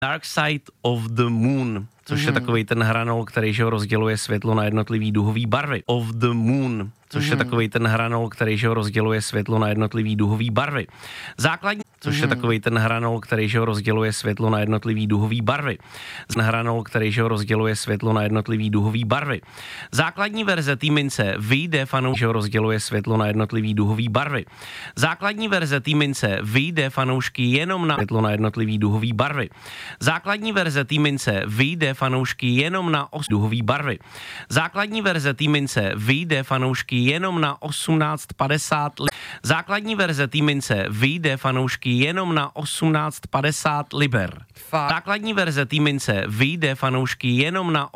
Dark Side of the Moon, což je takovej ten hranol, který že rozděluje světlo na jednotlivý duhový barvy. Of the Moon, což je takovej ten hranol, který že rozděluje světlo na jednotlivý duhový barvy. Základní, což je takovej ten hranol, který že rozděluje světlo na jednotlivý duhový barvy. Hranol, který že rozděluje světlo na jednotlivý duhový barvy. Základní verze té mince vyjde fanoušky, rozděluje světlo na jednotlivý duhový barvy. Základní verze té mince vyjde fanoušky jenom na světlo na jednotlivý duhový barvy. Základní verze té mince vyjde fanoušky jenom na duhový barvy. Základní verze té mince vyjde fanoušky jenom na 1850. Základní verze té mince vyjde fanoušky jenom na 1850 liber. Základní verze té mince vyjde fanoušky jenom na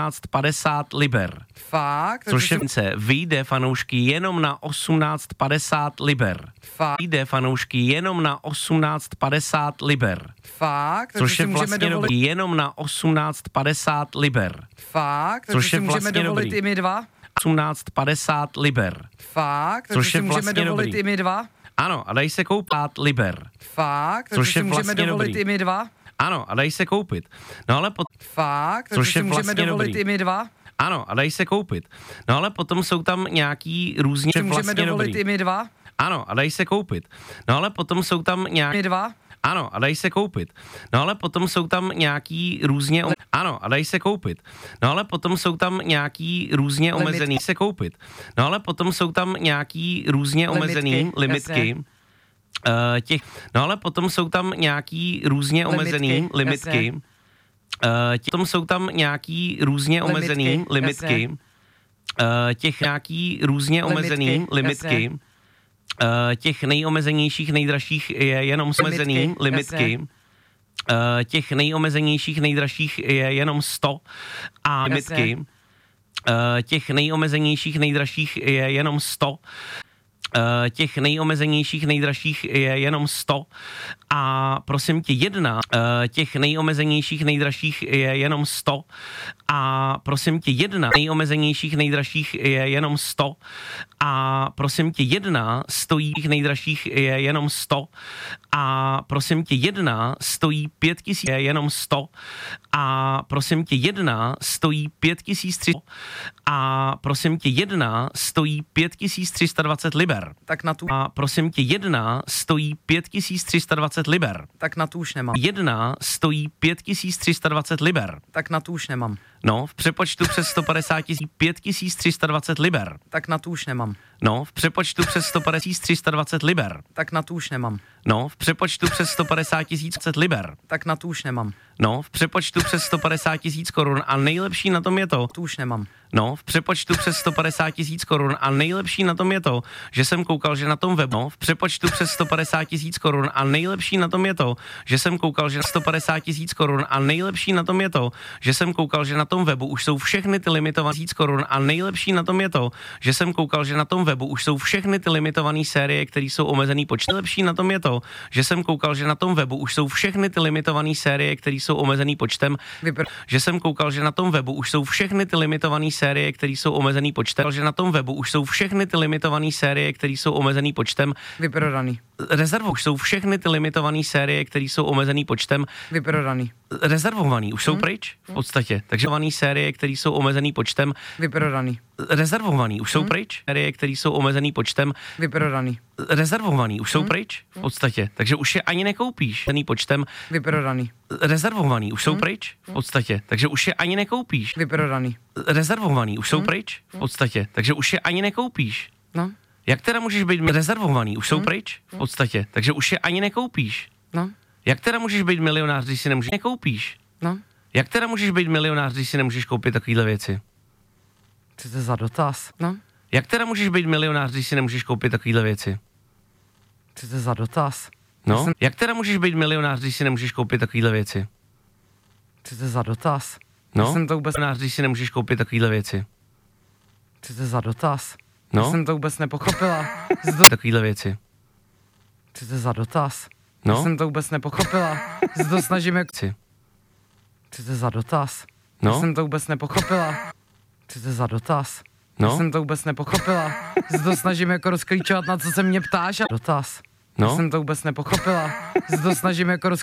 1850 liber. Fakt? Což je mince vyjde fanoušky jenom na 1850 liber. Vyjde fanoušky jenom na 1850 liber. Fakt? Což je vlastně dobrý. Jenom na 1850 liber. Fakt? Což je můžeme vlastně dovolit dobrý. i my dva? 1850 liber. Fakt? Což je můžeme vlastně dovolit dobrý. i my dva? Ano, a dají se koupit liber. Fakt? Což je můžeme vlastně dovolit dobrý. i my dva? Ano, a dají se koupit. No ale Fakt? Což je můžeme vlastně dovolit dobrý. i my dva? Ano, a dají se koupit. No ale potom jsou tam nějaký různě Můžeme vlastně dovolit dobrý. i my dva? Ano, a dají se koupit. No ale potom jsou tam nějaký My dva? Ano, a dají se koupit. No ale potom jsou tam nějaký různě ano, a dají se koupit. No ale potom jsou tam nějaký různě omezený se koupit. No ale potom jsou tam nějaký různě omezený limitky. Těch. No ale potom jsou tam nějaký různě omezený limitky. Potom jsou tam nějaký různě omezený limitky. Těch nějaký různě omezený limitky. Těch nejomezenějších, nejdražších je jenom omezený limitky. Těch nejomezenějších, nejdražších je jenom 100 a limitky. Těch nejomezenějších, nejdražších je jenom 100. Těch nejomezenějších, nejdražších je jenom 100 a prosím tě těch nejomezenějších, nejdražších je jenom 100 a prosím tě nejomezenějších, nejdražších je jenom 100 a prosím tě stojí nejdražších je jenom 100 a prosím tě stojí 5000 je jenom 100 a prosím tě stojí 5300 a prosím tě stojí 5320 liber. Tak na tu. A prosím tě, stojí 5320 liber. Tak na tu už nemám. Stojí 5320 liber. Tak na tu už nemám. No, v přepočtu přes 150 000 5320 liber. Tak na tu už nemám. No, v přepočtu přes 150 320 liber. Tak na tu už nemám. No, v přepočtu přes 150 000 liber. Tak na tu už nemám. No, v přepočtu přes 150 000 korun a nejlepší na tom je to. Tu už nemám. No, v přepočtu přes 150 000 korun a nejlepší na tom je to, že jsem koukal, že na tom webu, no, v přepočtu přes 150 000 korun a nejlepší na tom je to, že jsem koukal, že 150 000 korun a nejlepší na tom je to, že jsem koukal, že na tom webu už jsou všechny ty limitované korun a nejlepší na tom je to, že jsem koukal, že na tom webu už jsou všechny ty limitované série, které jsou omezený počtem. Nejlepší na tom je to, že jsem koukal, že na tom webu už jsou všechny ty limitované série, které jsou omezený počtem. Že jsem koukal, že na tom webu už jsou všechny ty limitované série, které jsou omezený počtem, že na tom webu už jsou všechny ty limitované série, které jsou omezený počtem. Vyprodaný. Rezervou už jsou všechny ty limitované série, které jsou omezený počtem. Vyprodaný. Rezervovaný už jsou pryč v podstatě. Takže série, které jsou omezený počtem. Vyprodaný. Rezervovaný už jsou pryč. Série, které jsou omezený počtem. Vyprodaný. Rezervovaný už jsou pryč v podstatě. Takže už je ani nekoupíš. Omezený počtem. Vyprodaný. Rezervovaný už jsou pryč v podstatě. Takže už je ani nekoupíš. Vyprodaný. Rezervovaný už jsou pryč v podstatě. Takže už je ani nekoupíš. No. Jak teda můžeš být rezervovaný? Už jsou pryč v podstatě. Takže už je ani nekoupíš. No. Jak teda můžeš být milionář, když si nemůžeš nekoupíš? No. Jak teda můžeš být milionář, když si nemůžeš koupit takovéhle věci? Co to je za dotaz? No. Jak teda můžeš být milionář, když si nemůžeš koupit takovéhle věci? Co to je za dotaz? No. Jak teda můžeš být milionář, když si nemůžeš koupit takovéhle věci? Co to je za dotaz? No. Jsem to vůbec... Milionář, když si nemůžeš koupit takovéhle věci? Co to je za dotaz? No. Jsem to vůbec nepochopila. Takovéhle věci. Co to je za dotaz? No. Jsem to vůbec nepochopila. To snažíme... Co to je za dotaz? No. Jsem to vůbec nepochopila. Co to je za dotaz? No. Jsem to vůbec nepochopila. To snažím jako rozklíčovat, na co se mě ptáš. Dotaz. No. Jsem to vůbec nepochopila. To snažím jako